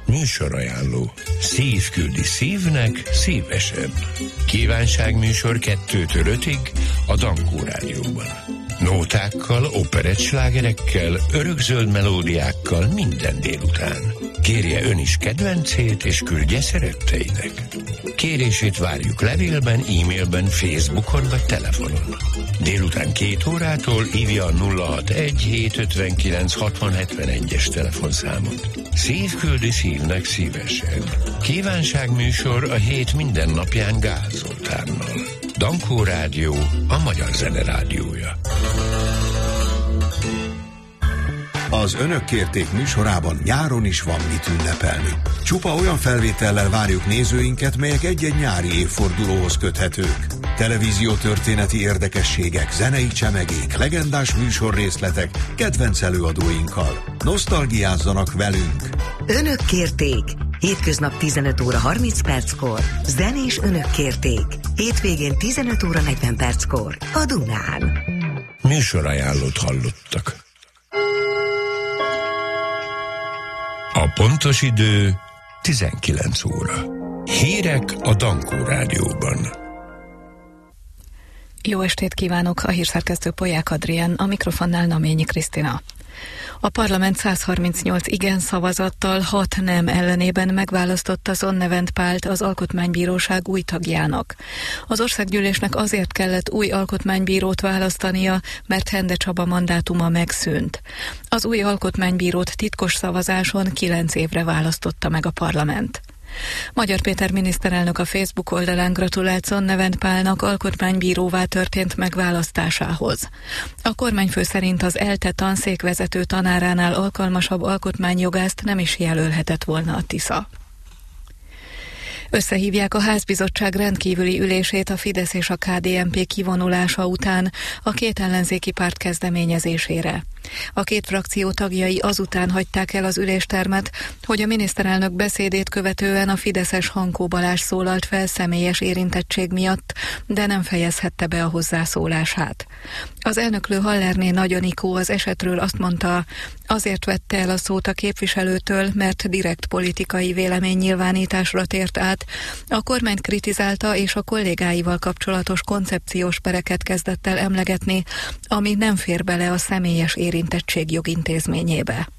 Műsorajánló. Szív küldi szívnek szívesen. Kívánságműsor 2-től 5-ig a Dankó Rádióban. Nótákkal, operettslágerekkel, örökzöld melódiákkal minden délután. Kérje ön is kedvencét, és küldje szeretteinek. Kérését várjuk levélben, e-mailben, Facebookon vagy telefonon. Délután 2 órától hívja a 061-759-6071-es telefonszámot. Szív küldi szívnek szívesen. Kívánságműsor a hét minden napján Gál Zoltánnal. Dankó Rádió, a magyar zene rádiója. Az Önök kérték műsorában nyáron is van mit ünnepelni. Csupa olyan felvétellel várjuk nézőinket, melyek egy-egy nyári évfordulóhoz köthetők. Televíziótörténeti érdekességek, zenei csemegék, legendás műsorrészletek, kedvenc előadóinkkal. Nosztalgiázzanak velünk! Önök kérték! Hétköznap 15 óra 30 perckor. Zenés Önök kérték. Hétvégén 15 óra 40 perckor. A Dunán. Műsorajánlót hallottak. A pontos idő 19 óra. Hírek a Dankó Rádióban. Jó estét kívánok, a hírszerkesztő Polyák Adrien, a mikrofonnál Naményi Krisztina. A parlament 138 igen szavazattal 6 nem ellenében megválasztotta Sonnevent Pált az Alkotmánybíróság új tagjának. Az országgyűlésnek azért kellett új alkotmánybírót választania, mert Hende Csaba mandátuma megszűnt. Az új alkotmánybírót titkos szavazáson 9 évre választotta meg a parlament. Magyar Péter miniszterelnök a Facebook oldalán gratulált Sonnevent Pálnak alkotmánybíróvá történt megválasztásához. A kormányfő szerint az ELTE tanszékvezető tanáránál alkalmasabb alkotmányjogászt nem is jelölhetett volna a Tisza. Összehívják a házbizottság rendkívüli ülését a Fidesz és a KDNP kivonulása után a két ellenzéki párt kezdeményezésére. A két frakció tagjai azután hagyták el az üléstermet, hogy a miniszterelnök beszédét követően a fideszes Hankó Balázs szólalt fel személyes érintettség miatt, de nem fejezhette be a hozzászólását. Az elnöklő Hallerné Nagy Anikó az esetről azt mondta, azért vette el a szót a képviselőtől, mert direkt politikai véleménynyilvánításra tért át, a kormányt kritizálta és a kollégáival kapcsolatos koncepciós pereket kezdett el emlegetni, ami nem fér bele a személyes érintettség jogintézményébe.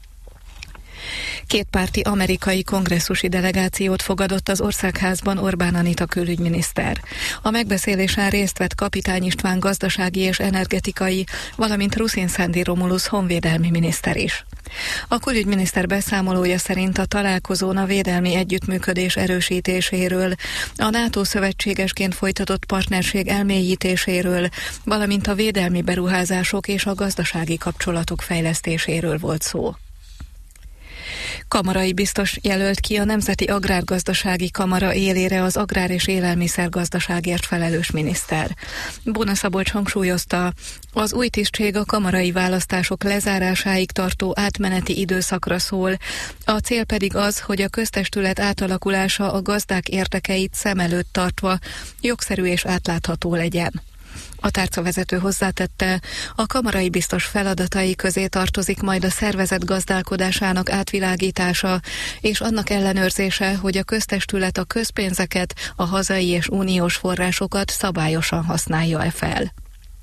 Kétpárti amerikai kongresszusi delegációt fogadott az Országházban Orbán Anita külügyminiszter. A megbeszélésen részt vett Kapitány István gazdasági és energetikai, valamint Ruszin Szendi Romulusz honvédelmi miniszter is. A külügyminiszter beszámolója szerint a találkozón a védelmi együttműködés erősítéséről, a NATO szövetségesként folytatott partnerség elmélyítéséről, valamint a védelmi beruházások és a gazdasági kapcsolatok fejlesztéséről volt szó. Kamarai biztos jelölt ki a Nemzeti Agrárgazdasági Kamara élére az agrár- és élelmiszergazdaságért felelős miniszter. Bóna Szabolcs hangsúlyozta, az új tisztség a kamarai választások lezárásáig tartó átmeneti időszakra szól, a cél pedig az, hogy a köztestület átalakulása a gazdák érdekeit szem előtt tartva jogszerű és átlátható legyen. A tárcavezető hozzátette, a kamarai biztos feladatai közé tartozik majd a szervezet gazdálkodásának átvilágítása és annak ellenőrzése, hogy a köztestület a közpénzeket, a hazai és uniós forrásokat szabályosan használja fel.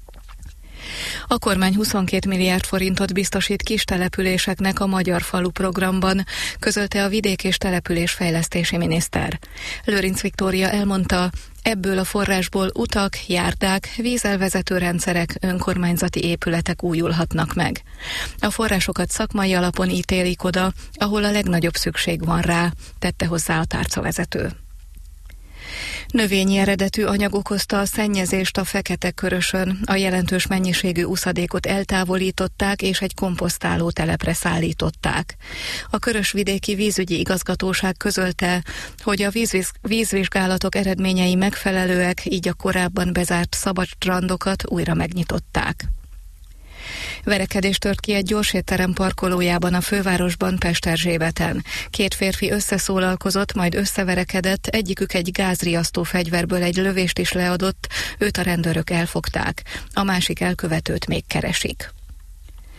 A kormány 22 milliárd forintot biztosít kis településeknek a Magyar Falu programban, közölte a vidék- és településfejlesztési miniszter. Lőrinc Viktória elmondta, ebből a forrásból utak, járdák, vízelvezető rendszerek, önkormányzati épületek újulhatnak meg. A forrásokat szakmai alapon ítélik oda, ahol a legnagyobb szükség van rá, tette hozzá a tárcavezető. Növényi eredetű anyag okozta a szennyezést a Fekete-Körösön. A jelentős mennyiségű uszadékot eltávolították és egy komposztáló telepre szállították. A Körösvidéki Vízügyi Igazgatóság közölte, hogy a vízvizsgálatok eredményei megfelelőek, így a korábban bezárt szabadstrandokat újra megnyitották. Verekedés tört ki egy gyorsétterem parkolójában a fővárosban, Pesterzsébeten. Két férfi összeszólalkozott, majd összeverekedett, egyikük egy gázriasztó fegyverből egy lövést is leadott, őt a rendőrök elfogták. A másik elkövetőt még keresik.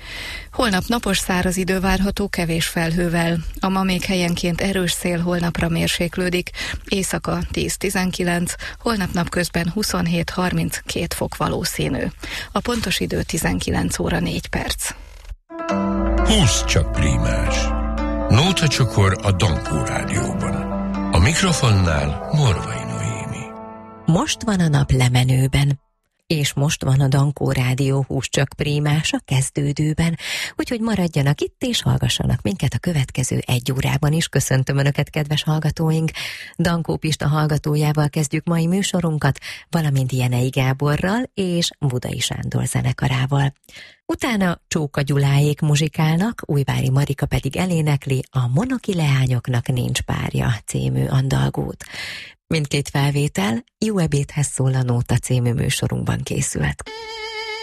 Holnap napos száraz idő várható kevés felhővel. A ma még helyenként erős szél, holnapra mérséklődik. Éjszaka 10-19, holnap napközben 27-32 fok valószínű. A pontos idő 19 óra 4 perc. Húsz csak prímás. Nóta csokor a Dankó Rádióban. A mikrofonnál Morvai Noémi. Most van a nap lemenőben, és most van a Dankó Rádió Húsz csak prímás a kezdődőben, úgyhogy maradjanak itt és hallgassanak minket a következő 1 órában is. Köszöntöm Önöket, kedves hallgatóink! Dankó Pista hallgatójával kezdjük mai műsorunkat, valamint Jenei Gáborral és Budai Sándor zenekarával. Utána Csóka Gyuláék muzsikálnak, Újvári Marika pedig elénekli a Monoki leányoknak nincs párja című andalgót. Mindkét felvétel Jó ebédhez szól a Nóta című műsorunkban készült.